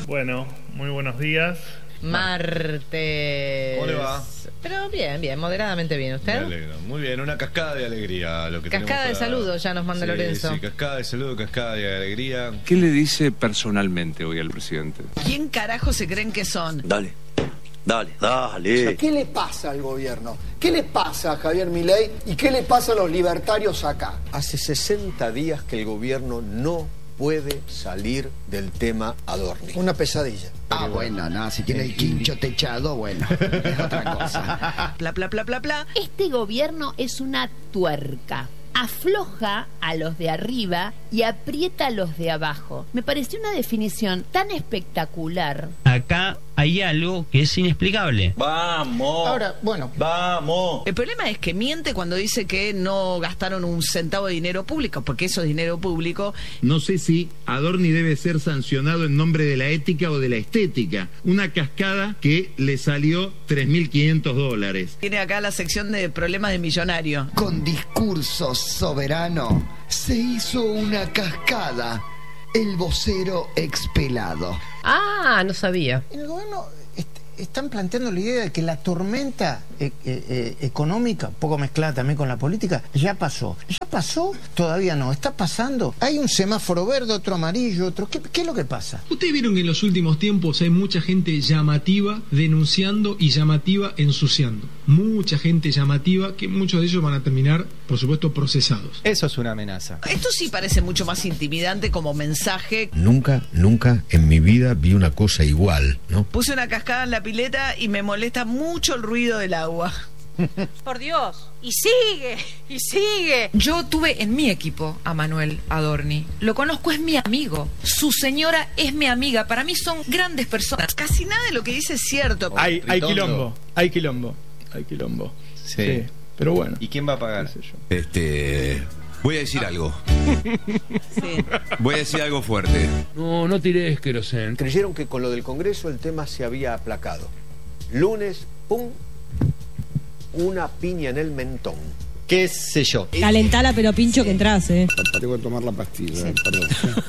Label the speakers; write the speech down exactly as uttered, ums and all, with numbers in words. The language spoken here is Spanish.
Speaker 1: Bueno, muy buenos días.
Speaker 2: Martes.
Speaker 3: ¿Cómo le va?
Speaker 2: Pero bien, bien, moderadamente bien. ¿Usted?
Speaker 3: Me alegro. Muy bien, una cascada de alegría. Lo que
Speaker 2: cascada de
Speaker 3: para...
Speaker 2: saludos ya nos manda
Speaker 3: sí,
Speaker 2: Lorenzo.
Speaker 3: Sí, cascada de saludos, cascada de alegría.
Speaker 4: ¿Qué le dice personalmente hoy al presidente?
Speaker 5: ¿Quién carajo se creen que son?
Speaker 6: Dale, dale, dale.
Speaker 7: O sea, ¿qué le pasa al gobierno? ¿Qué le pasa a Javier Milei y qué le pasa a los libertarios acá?
Speaker 8: Hace sesenta días que el gobierno no puede salir del tema Adorni.
Speaker 7: Una pesadilla.
Speaker 9: Ah, bueno, no, si tiene el quincho techado, bueno, es otra cosa.
Speaker 5: Bla, bla, bla, bla, bla.
Speaker 10: Este gobierno es una tuerca. Afloja a los de arriba y aprieta a los de abajo. Me pareció una definición tan espectacular.
Speaker 11: Acá hay algo que es inexplicable.
Speaker 6: Vamos.
Speaker 7: Ahora, bueno.
Speaker 6: Vamos.
Speaker 5: El problema es que miente cuando dice que no gastaron un centavo de dinero público, porque eso es dinero público.
Speaker 12: No sé si Adorni debe ser sancionado en nombre de la ética o de la estética. Una cascada que le salió tres mil quinientos dólares.
Speaker 5: Tiene acá la sección de problemas de millonario.
Speaker 9: Con discurso soberano se hizo una cascada. El vocero expelado.
Speaker 2: Ah, no sabía.
Speaker 7: En el gobierno est están planteando la idea de que la tormenta e e e económica, un poco mezclada también con la política, ya pasó. ¿Ya pasó? Todavía no. ¿Está pasando? Hay un semáforo verde, otro amarillo, otro... ¿Qué, qué es lo que pasa?
Speaker 13: Ustedes vieron que en los últimos tiempos hay mucha gente llamativa denunciando y llamativa ensuciando. Mucha gente llamativa que muchos de ellos van a terminar, por supuesto, procesados.
Speaker 14: Eso es una amenaza.
Speaker 5: Esto sí parece mucho más intimidante como mensaje.
Speaker 15: Nunca, nunca en mi vida vi una cosa igual, ¿no?
Speaker 5: Puse una cascada en la pileta y me molesta mucho el ruido del agua.
Speaker 16: Por Dios, y sigue, y sigue.
Speaker 17: Yo tuve en mi equipo a Manuel Adorni. Lo conozco, es mi amigo. Su señora es mi amiga. Para mí son grandes personas.
Speaker 5: Casi nada de lo que dice es cierto.
Speaker 1: Hay, hay quilombo, hay quilombo, hay quilombo.
Speaker 14: Sí.
Speaker 1: Sí, pero bueno.
Speaker 14: ¿Y quién va a pagar?
Speaker 18: Este... Voy a decir algo.
Speaker 5: Sí.
Speaker 18: Voy a decir algo fuerte.
Speaker 4: No, no tires querosén.
Speaker 8: Creyeron que con lo del Congreso el tema se había aplacado. Lunes, pum, una piña en el mentón.
Speaker 14: ¿Qué sé yo?
Speaker 19: Calentala, pero pincho que entras, eh.
Speaker 20: Tengo que tomar la pastilla, sí. Perdón.